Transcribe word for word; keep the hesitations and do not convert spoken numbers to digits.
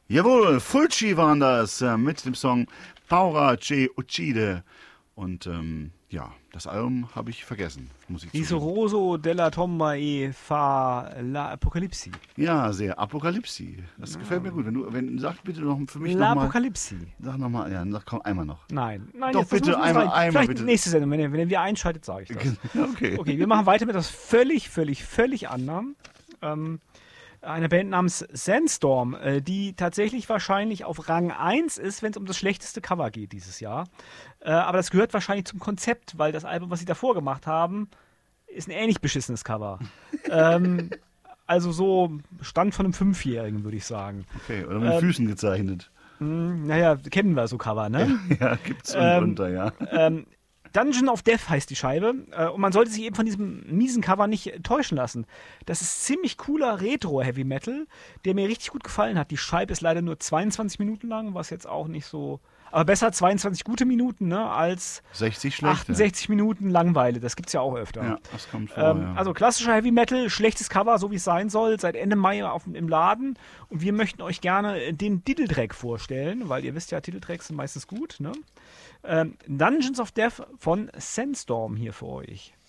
Jawohl, Fulci waren das äh, mit dem Song Paura Che Uccide. Und ähm, ja, das Album habe ich vergessen, muss ich zugeben. Isoroso della tomba e fa la Apocalipsi. Ja, sehr. Apokalypse. Das ja. gefällt mir gut. Wenn du, wenn, sag bitte noch für mich La nochmal. Apokalipsi. Sag nochmal, ja, sag, komm, einmal noch. Nein, nein, Doch jetzt, bitte, das muss einmal, rein. einmal Vielleicht bitte. nächste Sendung, wenn ihr, wenn ihr wieder einschaltet, sage ich das. Okay. Okay, wir machen weiter mit etwas völlig, völlig, völlig anderem. Ähm, eine Band namens Sandstorm, äh, die tatsächlich wahrscheinlich auf Rang eins ist, wenn es um das schlechteste Cover geht dieses Jahr. Äh, aber das gehört wahrscheinlich zum Konzept, weil das Album, was sie davor gemacht haben, ist ein ähnlich beschissenes Cover. ähm, also so Stand von einem Fünfjährigen, würde ich sagen. Okay, oder mit den ähm, Füßen gezeichnet. Mh, naja, kennen wir so Cover, ne? Ja, gibt's und Ähm, unter, ja. Ähm, Dungeon of Death heißt die Scheibe. Äh, und man sollte sich eben von diesem miesen Cover nicht täuschen lassen. Das ist ziemlich cooler Retro-Heavy Metal, der mir richtig gut gefallen hat. Die Scheibe ist leider nur zweiundzwanzig Minuten lang, was jetzt auch nicht so. Aber besser zweiundzwanzig gute Minuten, ne, als sechzig schlechte. achtundsechzig Minuten Langeweile. Das gibt's ja auch öfter. Ja, das kommt vor, Ähm, ja. Also klassischer Heavy Metal, schlechtes Cover, so wie es sein soll, seit Ende Mai auf, im Laden. Und wir möchten euch gerne den Titeltrack vorstellen, weil ihr wisst ja, Titeltracks sind meistens gut. Ne? Ähm, Dungeons of Death von Sandstorm hier für euch.